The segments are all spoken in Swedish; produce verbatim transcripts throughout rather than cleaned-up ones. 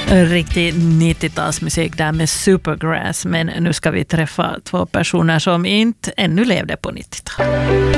Riktig nittiotalsmusik där med Supergrass, men nu ska vi träffa två personer som inte ännu levde på nittiotalet.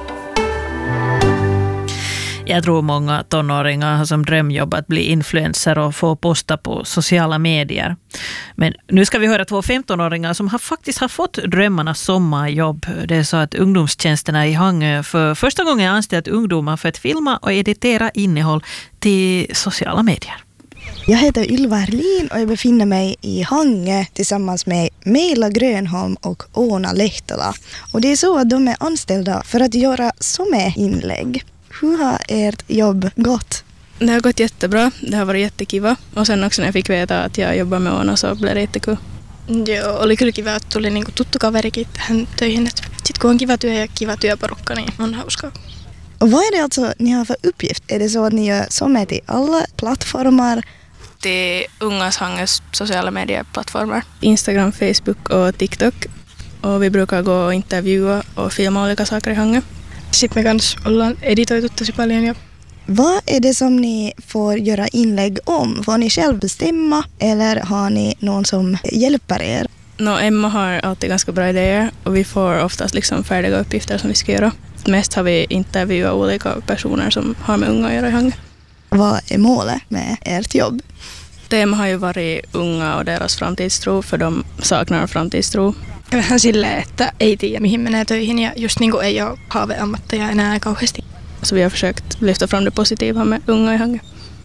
Jag tror många tonåringar har som drömjobb att bli influencer och få posta på sociala medier. Men nu ska vi höra två femtonåringar som har faktiskt har fått drömmarnas sommarjobb. Det är så att ungdomstjänsterna i Hangö för första gången anställt ungdomar för att filma och editera innehåll till sociala medier. Jag heter Ylva Herlin och jag befinner mig i Hangö tillsammans med Meila Grönholm och Oona Lehtola. Och det är så att de är anställda för att göra some-inlägg. Hur har ert jobb gått? Det har gått jättebra. Det har varit jättekiva. Och sen också när jag fick veta att jag jobbar med Oona så blev det jättekul. Joo, oli kyllä kiva, että tuli niinku tuttu kaverikin tähän töihin. Sitten kun on kiva työ ja kiva työporukka, niin on hauskaa. Och vad är det alltså ni har för uppgift? Är det så att ni gör some till alla plattformar? Till Ungas Hangös sociala medieplattformar. Instagram, Facebook och TikTok. Och vi brukar gå och intervjua och filma olika saker i Hangö. Sitten me kanssa ollaan editoitu tosi paljon. Ja vad är det som ni får göra inlägg om? Får ni själv bestämma eller har ni någon som hjälper er? No, Emma har alltid ganska bra idéer och vi får oftast liksom färdiga uppgifter som vi ska göra. Mest har vi intervjuat olika personer som har med unga att göra i Hangö. Vad är målet med ert jobb? Tema har ju varit unga och deras framtidstro, för de saknar framtidstro. vähän silleen, että ei tiedä mihin menee töihin ja just niin kuin ei ole haaveammatteja enää kauheasti. Så vi har försökt lyfta fram det positiva med unga i Hangö.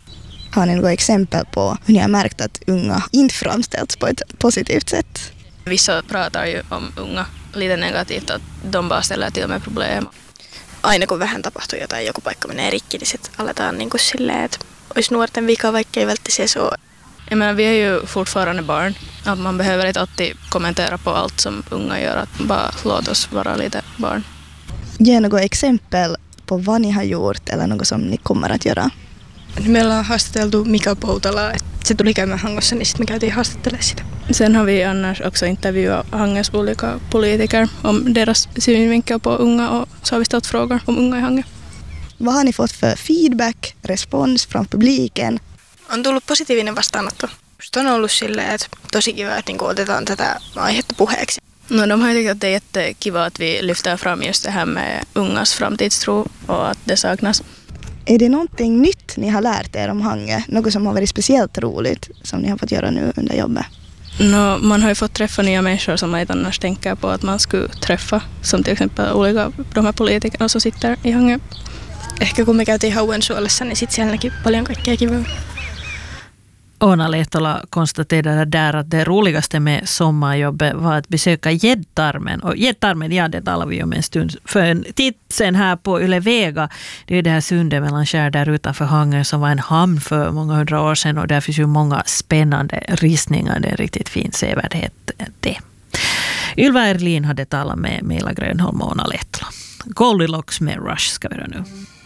Har ni några exempel på hur ni har märkt att unga inte framställts på ett positivt sätt? Vissa pratar ju om unga lite negativt, att de bara ställer till med problem. Aina kun vähän tapahtuu jotain, joku paikka menee rikki, niin sitten aletaan niin kuin silleen, että olisi nuorten vika, vaikka ei välttämättä se ole. Jag menar, vi är ju fortfarande barn. Att man behöver inte alltid kommentera på allt som unga gör. Att bara låt oss vara lite barn. Ge några exempel på vad ni har gjort eller något som ni kommer att göra. Me ollaan haastateltu Mika Poutalaa. Se tuli käymään Hangossa, niin sitten me käytiin haastattelemaan sitä. Sen har vi annars också intervjuat Hangös olika politiker om deras synvinkel på unga, och så har vi ställt frågor om unga i Hangö. Vad har ni fått för feedback, respons från publiken? On tullut positiivinen vastaanotto. Just on ollut silleen, että tosi kiva, että niinku otetaan tätä aihetta puheeksi. No, de har ju tyckt att det är jättekiva att vi lyfter fram just det här med ungas framtidstro och att det saknas. Är det någonting nytt ni har lärt er om Hangö? Något som har varit speciellt roligt som ni har fått göra nu under jobbet? No, man har ju fått träffa nya människor som man inte annars tänker på att man skulle träffa. Som till exempel olika de här politikerna som sitter i Hangö. Ehkä kun me käytiin Hauensuolessa, niin sitten siellä näki paljon kaikkea kivaa. Oona Lehtola konstaterade där att det roligaste med sommarjobbet var att besöka gäddtarmen. Och gäddtarmen, ja, det talar vi om en stund. För en titt sen här på Yle Vega, det är det här sundet mellan skär där utanför Hangö som var en hamn för många hundra år sedan. Och där finns ju många spännande ristningar. Det är riktigt fin sevärdhet det. Ylva Herlin hade talat med Meila Grönholm och Oona Lehtola. Goldilocks med Rush ska vi göra nu.